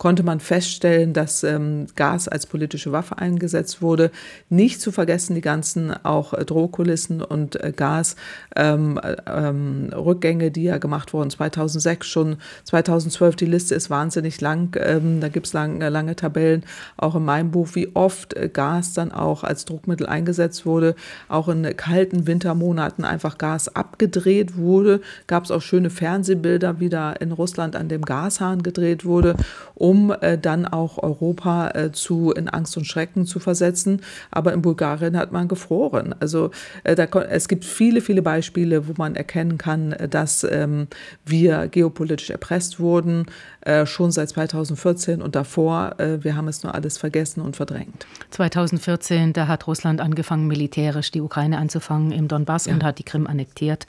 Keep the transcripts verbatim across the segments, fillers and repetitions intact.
konnte man feststellen, dass ähm, Gas als politische Waffe eingesetzt wurde. Nicht zu vergessen die ganzen auch äh, Drohkulissen und äh, Gasrückgänge, ähm, ähm, die ja gemacht wurden, zweitausendsechs schon, zweitausendzwölf, die Liste ist wahnsinnig lang, ähm, da gibt es lang, lange Tabellen, auch in meinem Buch, wie oft äh, Gas dann auch als Druckmittel eingesetzt wurde, auch in kalten Wintermonaten einfach Gas abgedreht wurde, gab es auch schöne Fernsehbilder, wie da in Russland an dem Gashahn gedreht wurde, um äh, dann auch Europa äh, zu, in Angst und Schrecken zu versetzen, aber in Bulgarien hat man gefroren, also äh, da, es gibt viele, viele Beispiele, wo man erkennen kann, dass ähm, wir geopolitisch erpresst wurden, äh, schon seit zweitausendvierzehn und davor. Äh, wir haben es nur alles vergessen und verdrängt. zweitausendvierzehn, da hat Russland angefangen, militärisch die Ukraine anzufangen im Donbass ja. und hat die Krim annektiert.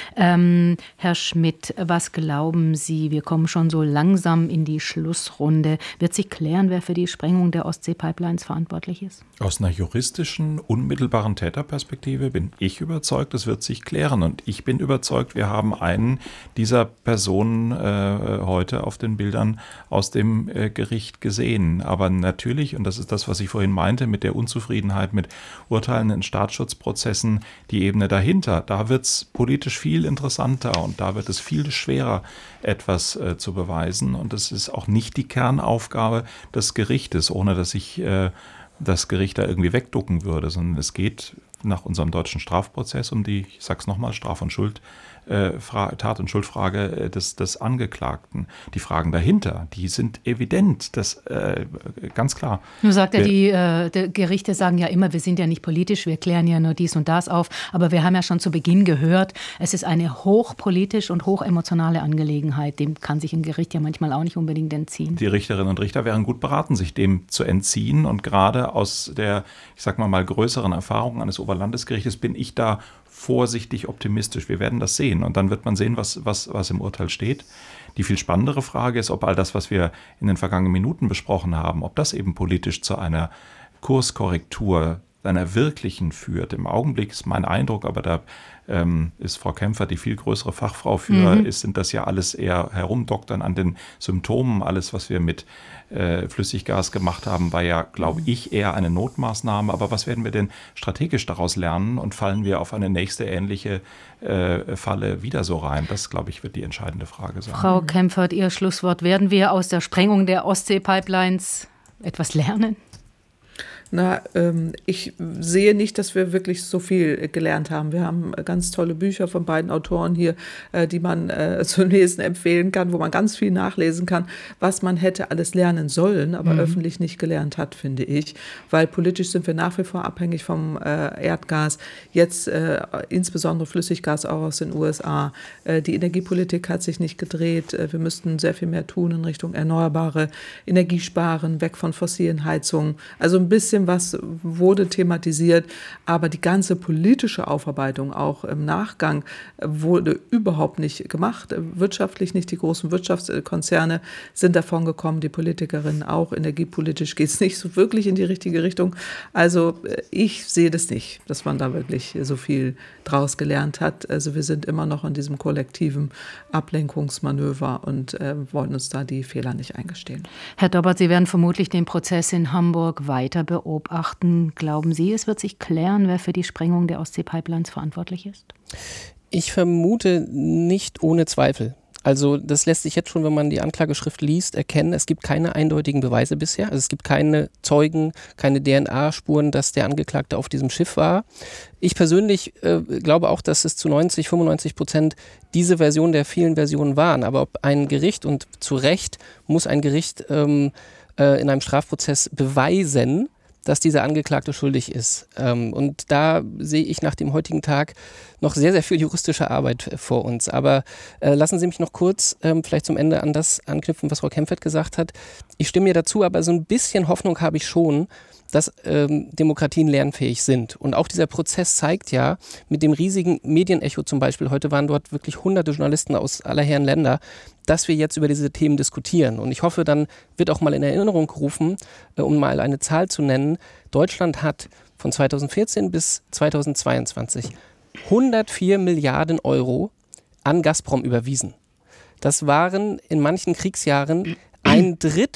Ähm, Herr Schmidt, was glauben Sie? Wir kommen schon so langsam in die Schlussrunde. Wird sich klären, wer für die Sprengung der Ostsee-Pipelines verantwortlich ist? Aus einer juristischen, unmittelbaren Täterperspektive bin ich überzeugt, es wird sich klären. Und ich bin überzeugt, wir haben einen dieser Personen äh, heute auf den Bildern aus dem äh, Gericht gesehen. Aber natürlich, und das ist das, was ich vorhin meinte, mit der Unzufriedenheit mit Urteilen in Staatsschutzprozessen, die Ebene dahinter, da wird es politisch viel interessanter und da wird es viel schwerer, etwas äh, zu beweisen. Und das ist auch nicht die Kernaufgabe des Gerichtes, ohne dass ich äh, das Gericht da irgendwie wegducken würde, sondern es geht nach unserem deutschen Strafprozess um die, ich sag's nochmal, Straf- und Schuld, äh, Fra- Tat- und Schuldfrage des, des Angeklagten. Die Fragen dahinter, die sind evident, das äh, ganz klar. Nun sagt er, die, äh, die Gerichte sagen ja immer, wir sind ja nicht politisch, wir klären ja nur dies und das auf, aber wir haben ja schon zu Beginn gehört, es ist eine hochpolitisch und hochemotionale Angelegenheit, dem kann sich ein Gericht ja manchmal auch nicht unbedingt entziehen. Die Richterinnen und Richter wären gut beraten, sich dem zu entziehen, und gerade aus der, ich sag mal, mal größeren Erfahrung eines Oberlandesgerichtes bin ich da vorsichtig optimistisch. Wir werden das sehen und dann wird man sehen, was, was, was im Urteil steht. Die viel spannendere Frage ist, ob all das, was wir in den vergangenen Minuten besprochen haben, ob das eben politisch zu einer Kurskorrektur, einer wirklichen führt. Im Augenblick ist mein Eindruck, aber da ähm, ist Frau Kempfert die viel größere Fachfrau für, mhm. ist, sind das ja alles eher herumdoktern an den Symptomen. Alles, was wir mit äh, Flüssiggas gemacht haben, war ja, glaube ich, eher eine Notmaßnahme. Aber was werden wir denn strategisch daraus lernen und fallen wir auf eine nächste ähnliche äh, Falle wieder so rein? Das, glaube ich, wird die entscheidende Frage sein. Frau Kempfert, Ihr Schlusswort. Werden wir aus der Sprengung der Ostsee-Pipelines etwas lernen? Na, ähm, ich sehe nicht, dass wir wirklich so viel gelernt haben. Wir haben ganz tolle Bücher von beiden Autoren hier, äh, die man äh, zu lesen empfehlen kann, wo man ganz viel nachlesen kann, was man hätte alles lernen sollen, aber mhm. öffentlich nicht gelernt hat, finde ich. Weil politisch sind wir nach wie vor abhängig vom äh, Erdgas, jetzt äh, insbesondere Flüssiggas auch aus den U S A. Äh, die Energiepolitik hat sich nicht gedreht. Äh, wir müssten sehr viel mehr tun in Richtung erneuerbare Energiesparen, weg von fossilen Heizungen. Also ein bisschen was wurde thematisiert, aber die ganze politische Aufarbeitung auch im Nachgang wurde überhaupt nicht gemacht. Wirtschaftlich nicht, die großen Wirtschaftskonzerne sind davon gekommen, die Politikerinnen auch. Energiepolitisch geht es nicht so wirklich in die richtige Richtung. Also ich sehe das nicht, dass man da wirklich so viel draus gelernt hat. Also wir sind immer noch in diesem kollektiven Ablenkungsmanöver und äh, wollen uns da die Fehler nicht eingestehen. Herr Dobbert, Sie werden vermutlich den Prozess in Hamburg weiter beobachten. Beobachten. Glauben Sie, es wird sich klären, wer für die Sprengung der Ostsee-Pipelines verantwortlich ist? Ich vermute nicht ohne Zweifel. Also das lässt sich jetzt schon, wenn man die Anklageschrift liest, erkennen. Es gibt keine eindeutigen Beweise bisher. Also es gibt keine Zeugen, keine D N A-Spuren, dass der Angeklagte auf diesem Schiff war. Ich persönlich äh, glaube auch, dass es zu neunzig, fünfundneunzig Prozent diese Version der vielen Versionen waren. Aber ob ein Gericht, und zu Recht muss ein Gericht ähm, äh, in einem Strafprozess beweisen, dass dieser Angeklagte schuldig ist. Und da sehe ich nach dem heutigen Tag noch sehr, sehr viel juristische Arbeit vor uns. Aber äh, lassen Sie mich noch kurz ähm, vielleicht zum Ende an das anknüpfen, was Frau Kempfert gesagt hat. Ich stimme ihr dazu, aber so ein bisschen Hoffnung habe ich schon, dass ähm, Demokratien lernfähig sind. Und auch dieser Prozess zeigt ja, mit dem riesigen Medienecho zum Beispiel, heute waren dort wirklich hunderte Journalisten aus aller Herren Länder, dass wir jetzt über diese Themen diskutieren. Und ich hoffe, dann wird auch mal in Erinnerung gerufen, äh, um mal eine Zahl zu nennen, Deutschland hat von zweitausendvierzehn bis zweitausendzweiundzwanzig hundertvier Milliarden Euro an Gazprom überwiesen. Das waren in manchen Kriegsjahren ein Drittel